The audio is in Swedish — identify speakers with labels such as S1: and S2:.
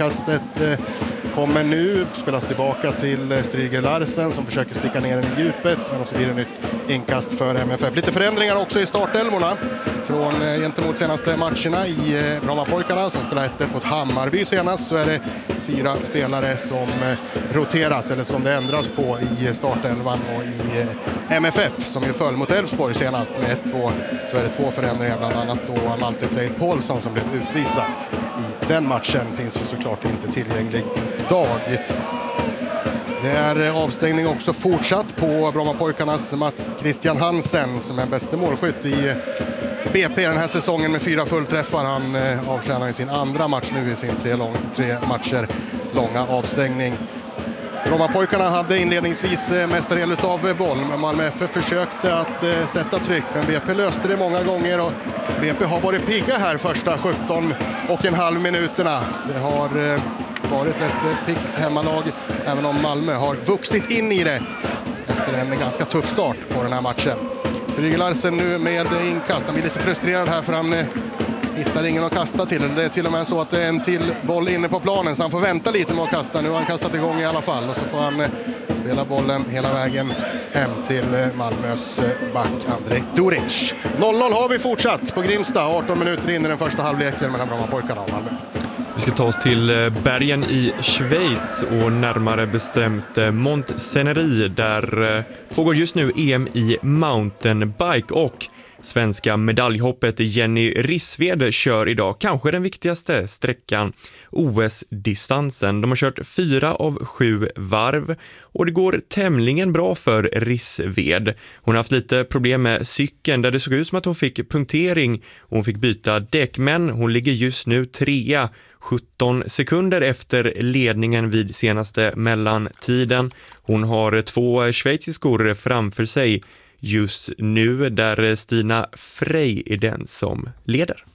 S1: Inkastet kommer nu, spelas tillbaka till Stryger Larsen som försöker sticka ner den i djupet, men så blir det nytt inkast för MFF. Lite förändringar också i startelvorna från gentemot senaste matcherna i Brommapojkarna som spelar 1-1 mot Hammarby senast, så är det 4 spelare som roteras eller som det ändras på i startelvan, och i MFF som ju föll mot Elfsborg senast med 1-2 så är det 2 förändringar, bland annat då Malte Frejd Paulsson som blev utvisad i den matchen finns ju såklart inte tillgänglig idag. Det är avstängning också fortsatt på Brommapojkarnas Mats Christian Hansen som är bäste målskytt i BP den här säsongen med 4 fullträffar. Han avtjänar i sin andra match nu i sin 3 matcher långa avstängning. Brommapojkarna hade inledningsvis mestadel av boll, men Malmö FF försökte att sätta tryck, men BP löste det många gånger och BP har varit pigga här första 17,5 minuterna. Det har varit ett piggt hemmalag, även om Malmö har vuxit in i det efter en ganska tuff start på den här matchen. Stryger Larsen nu med inkast. Han blir lite frustrerad här för han hittar ingen att kasta till. Det är till och med så att det är en till boll inne på planen så han får vänta lite med att kasta. Nu har han kastat igång i alla fall och så får han spela bollen hela vägen hem till Malmös back Andrej Duric. 0-0 har vi fortsatt på Grimsta. 18 minuter in i den första halvleken mellan Brommapojkarna och Malmö.
S2: Vi ska ta oss till bergen i Schweiz och närmare bestämt Montsenerie där pågår just nu EM i mountainbike och svenska medaljhoppet Jenny Rissved kör idag kanske den viktigaste sträckan, OS-distansen. De har kört 4 av 7 varv och det går tämligen bra för Rissved. Hon har haft lite problem med cykeln där det såg ut som att hon fick punktering och hon fick byta däck, men hon ligger just nu 3, 17 sekunder efter ledningen vid senaste mellantiden. Hon har 2 schweiziskor framför sig just nu där Stina Frey är den som leder.